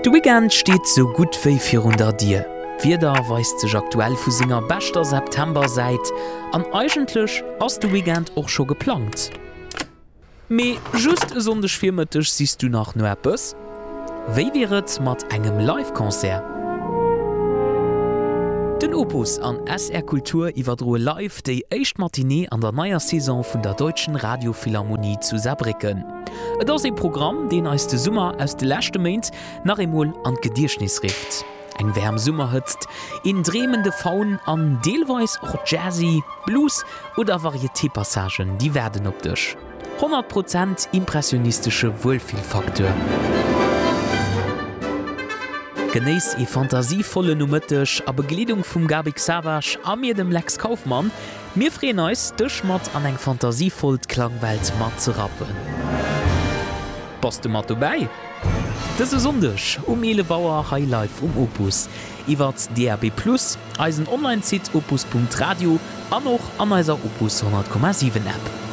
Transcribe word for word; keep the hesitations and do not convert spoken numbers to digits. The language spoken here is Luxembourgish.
De Weekend steht so gut wie vierhundert dir. Wieder weist sich aktuell vu Singer bester September seit, an eigentlich ass de Weekend auch schon geplant. Me just sonndech firmetisch siehst du nach no etwas? Wéi wäret mat engem Live-Konzert? Den Opus an S R Kultur iwwerdroe live déi éicht Matinée an der neier Saison vun der Deutschen Radiophilharmonie zu Saarbrücken. Et ass e Programm, den als de Summer aus de lächte Meint nach emol an Gedierschnis rift. Eng wärm Summer hëtzt, in drehmende Faun an Deelweis och Jazzy, Blues oder Varieté-Passagen, die werden op dech. hundert Prozent impressionistische Wohlfühlfaktor. Genéis e fantasievolle Numëttech a Begliedung vum Gabi Savage a mir dem Lex Kaufmann, mir freen eus dech mat an eng fantasievollt Klangwelt mat ze rappen. Passt du mat vorbei? Das is sondech um ele Bauer Highlife um Opus. Iwer D R B plus, Eisen Online-Sit opus punkt radio an noch an eiser Opus hundert Komma sieben App.